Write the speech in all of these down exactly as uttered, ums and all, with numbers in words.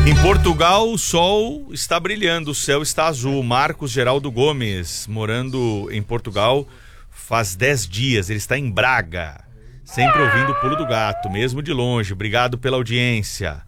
Em Portugal, o sol está brilhando, o céu está azul. Marcos Geraldo Gomes, morando em Portugal faz dez dias, ele está em Braga, sempre ouvindo o Pulo do Gato, mesmo de longe. Obrigado pela audiência.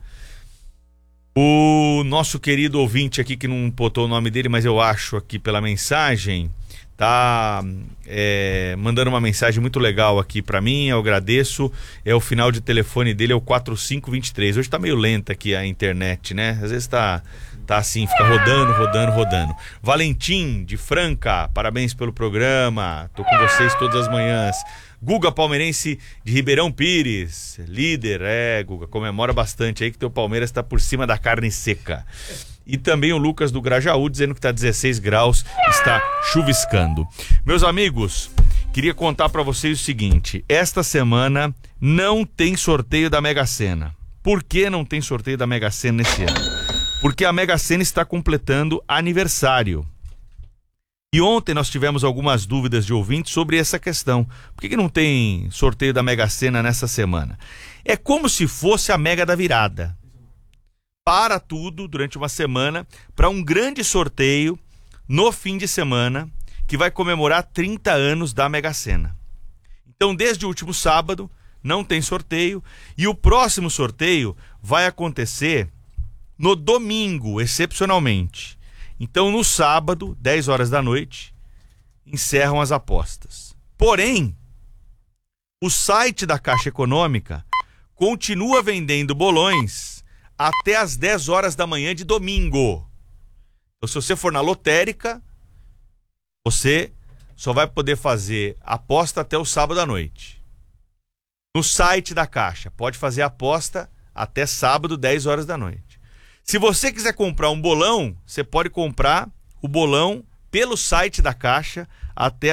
O nosso querido ouvinte aqui, que não botou o nome dele, mas eu acho aqui pela mensagem, tá é, mandando uma mensagem muito legal aqui pra mim, eu agradeço. É o final de telefone dele, é o quatro cinco dois três. Hoje tá meio lenta aqui a internet, né? Às vezes tá, tá assim, fica rodando, rodando, rodando. Valentim, de Franca, parabéns pelo programa, tô com vocês todas as manhãs. Guga, palmeirense de Ribeirão Pires, líder, é, Guga, comemora bastante aí que teu Palmeiras tá por cima da carne seca. E também o Lucas do Grajaú dizendo que está dezesseis graus, está chuviscando. Meus amigos, queria contar para vocês o seguinte: esta semana não tem sorteio da Mega Sena. Por que não tem sorteio da Mega Sena nesse ano? Porque a Mega Sena está completando aniversário. E ontem nós tivemos algumas dúvidas de ouvintes sobre essa questão. Por que que não tem sorteio da Mega Sena nessa semana? É como se fosse a Mega da Virada. Para tudo durante uma semana para um grande sorteio no fim de semana que vai comemorar trinta anos da Mega Sena. Então, desde o último sábado não tem sorteio e o próximo sorteio vai acontecer no domingo, excepcionalmente. Então, no sábado, dez horas da noite, encerram as apostas. Porém, o site da Caixa Econômica continua vendendo bolões até às dez horas da manhã de domingo. Então, se você for na lotérica, você só vai poder fazer aposta até o sábado à noite. No site da Caixa, pode fazer aposta até sábado, dez horas da noite. Se você quiser comprar um bolão, você pode comprar o bolão pelo site da Caixa até